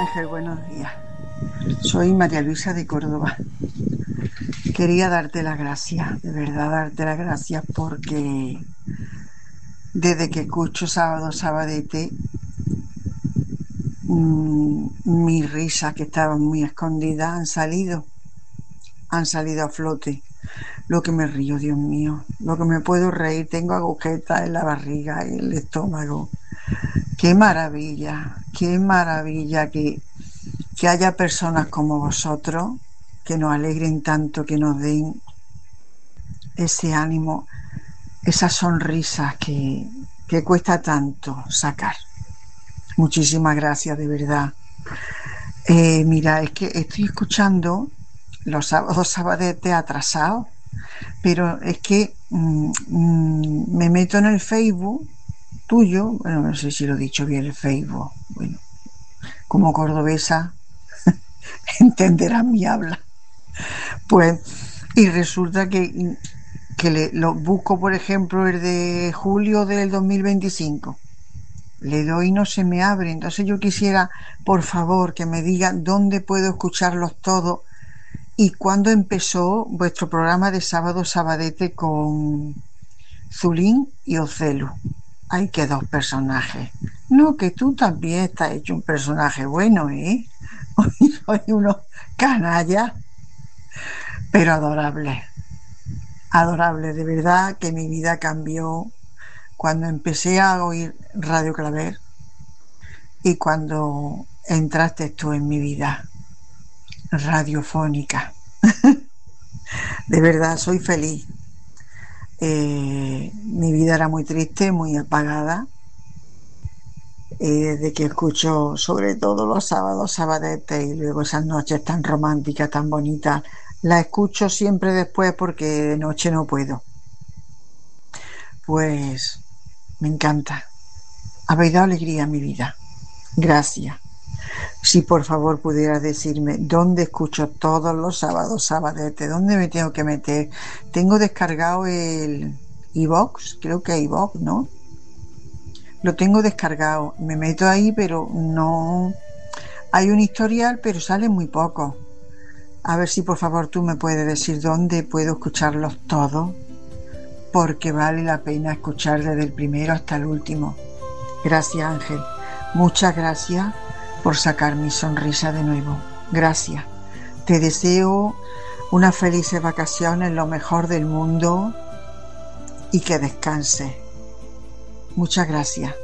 Ángel, buenos días. Soy María Luisa de Córdoba. Quería darte las gracias, de verdad darte las gracias, porque desde que escucho Sábado Sabadete, mis risas que estaban muy escondidas han salido a flote. Lo que me río, Dios mío, lo que me puedo reír, tengo agujetas en la barriga y el estómago. Qué maravilla que haya personas como vosotros que nos alegren tanto, que nos den ese ánimo, esas sonrisas que cuesta tanto sacar. Muchísimas gracias, de verdad. Mira, es que estoy escuchando los sábados sabadete atrasados, pero es que me meto en el Facebook tuyo, bueno, no sé si lo he dicho bien, el Facebook, bueno, como cordobesa entenderán mi habla. Pues, y resulta que lo busco, por ejemplo, el de julio del 2025. Le doy y no se me abre. Entonces yo quisiera, por favor, que me diga dónde puedo escucharlos todos y cuándo empezó vuestro programa de Sábado Sabadete con Zulín y Ocelu. Hay que dos personajes. No, que tú también estás hecho un personaje bueno, ¿eh? Soy unos canallas, pero adorables. Adorable, de verdad que mi vida cambió cuando empecé a oír Radio Claver y cuando entraste tú en mi vida radiofónica. De verdad, soy feliz. Mi vida era muy triste, muy apagada, desde que escucho sobre todo los sábados sabadetes y luego esas noches tan románticas, tan bonitas. La escucho siempre después porque de noche no puedo. Pues me encanta. Habéis dado alegría a mi vida. Gracias. Si por favor pudieras decirme dónde escucho todos los sábados sabadete, dónde me tengo que meter. Tengo descargado el iVoox, creo que iVoox, ¿no? Lo tengo descargado. Me meto ahí, pero no... Hay un historial, pero sale muy poco. A ver si por favor tú me puedes decir dónde puedo escucharlos todos, porque vale la pena escuchar desde el primero hasta el último. Gracias, Ángel. Muchas gracias por sacar mi sonrisa de nuevo. Gracias. Te deseo unas felices vacaciones, lo mejor del mundo, y que descanses. Muchas gracias.